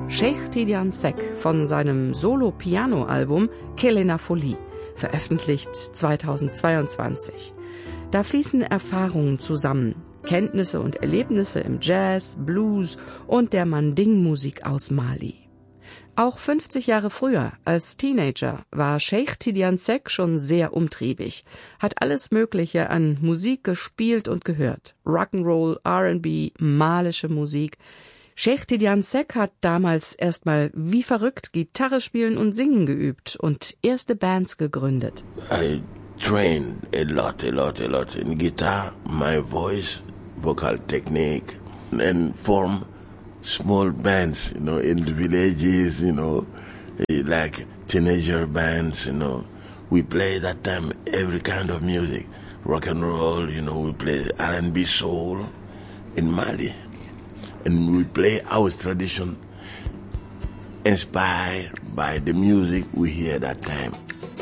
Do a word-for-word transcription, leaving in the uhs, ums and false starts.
Cheikh Tidiane Seck von seinem Solo-Piano-Album Kelena Folie, veröffentlicht zweitausendzweiundzwanzig. Da fließen Erfahrungen zusammen, Kenntnisse und Erlebnisse im Jazz, Blues und der Manding-Musik aus Mali. Auch fünfzig Jahre früher, als Teenager, war Cheikh Tidiane Seck schon sehr umtriebig, hat alles Mögliche an Musik gespielt und gehört. Rock'n'Roll, R and B, malische Musik. Cheikh Tidiane Seck hat damals erstmal wie verrückt Gitarre spielen und singen geübt und erste Bands gegründet. I trained a lot, a lot, a lot in guitar, my voice, vocal technique, and form small bands, you know, in the villages, you know, like teenager bands, you know. We play that time every kind of music, rock and roll, you know, we play R and B soul in Mali. And we play our tradition inspired by the music we hear that time.